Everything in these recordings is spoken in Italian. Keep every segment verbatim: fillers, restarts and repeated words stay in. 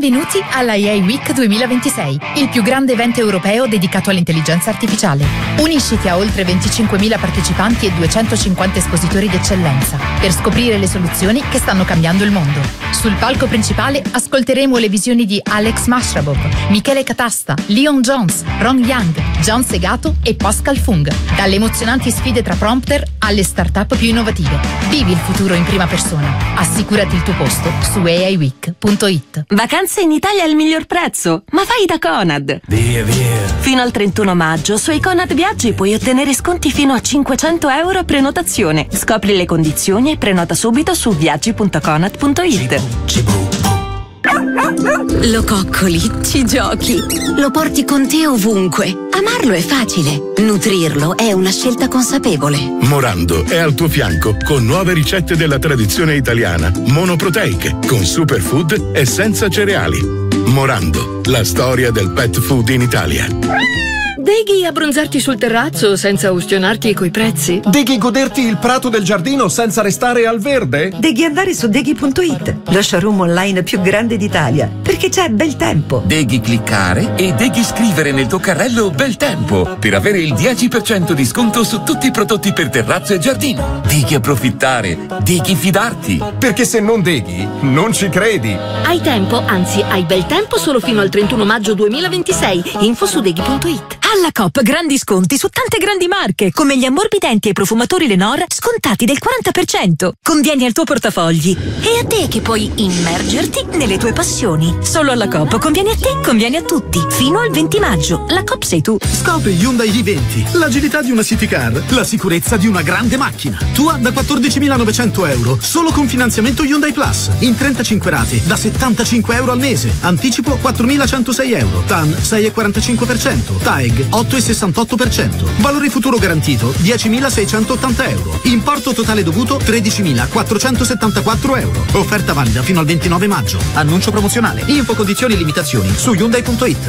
Benvenuti alla A I Week duemilaventisei, il più grande evento europeo dedicato all'intelligenza artificiale. Unisciti a oltre venticinquemila partecipanti e duecentocinquanta espositori d'eccellenza per scoprire le soluzioni che stanno cambiando il mondo. Sul palco principale ascolteremo le visioni di Alex Mashrabov, Michele Catasta, Leon Jones, Ron Young, John Segato e Pascal Fung. Dalle emozionanti sfide tra prompter alle start-up più innovative. Vivi il futuro in prima persona. Assicurati il tuo posto su a i week punto it. Vacanze in Italia al miglior prezzo, ma vai da Conad. Via, via. Fino al trentuno maggio sui Conad Viaggi puoi ottenere sconti fino a cinquecento euro a prenotazione. Scopri le condizioni e prenota subito su viaggi punto conad punto it. Lo coccoli, ci giochi, lo porti con te ovunque. Amarlo è facile, nutrirlo è una scelta consapevole. Morando è al tuo fianco con nuove ricette della tradizione italiana, monoproteiche, con superfood e senza cereali. Morando, la storia del pet food in Italia. Deghi abbronzarti sul terrazzo senza ustionarti coi prezzi? Deghi goderti il prato del giardino senza restare al verde? Deghi andare su deghi punto it, lo showroom online più grande d'Italia, perché c'è bel tempo. Deghi cliccare e deghi scrivere nel tuo carrello bel tempo per avere il dieci per cento di sconto su tutti i prodotti per terrazzo e giardino. Deghi approfittare, deghi fidarti. Perché se non deghi, non ci credi. Hai tempo, anzi hai bel tempo solo fino al trentuno maggio duemilaventisei. Info su deghi punto it. Alla Coop grandi sconti su tante grandi marche, come gli ammorbidenti e i profumatori Lenor, scontati del quaranta per cento. Convieni al tuo portafogli. E a te che puoi immergerti nelle tue passioni. Solo alla Coop conviene a te, conviene a tutti. Fino al venti maggio. La Coop sei tu. Scopri Hyundai i venti, l'agilità di una city car, la sicurezza di una grande macchina. Tua da quattordicimilanovecento euro, solo con finanziamento Hyundai Plus. In trentacinque rate, da settantacinque euro al mese. Anticipo quattromilacentosei euro. T A N sei virgola quarantacinque per cento. T A E G otto virgola sessantotto per cento. Valore futuro garantito diecimilaseicentottanta euro. Importo totale dovuto tredicimilaquattrocentosettantaquattro euro. Offerta valida fino al ventinove maggio. Annuncio promozionale. Info, condizioni e limitazioni su hyundai punto it.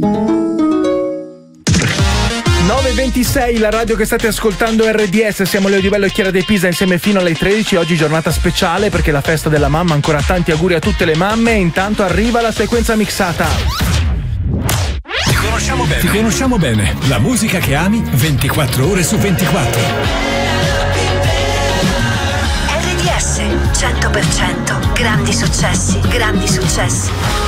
nove e ventisei, la radio che state ascoltando è R D S, siamo Leo Di Bello e Chiara De Pisa insieme fino alle tredici. Oggi giornata speciale perché è la festa della mamma, ancora tanti auguri a tutte le mamme. E intanto arriva la sequenza mixata. Ti conosciamo bene. Ti conosciamo bene. La musica che ami ventiquattro ore su ventiquattro. R D S cento per cento. Grandi successi, grandi successi.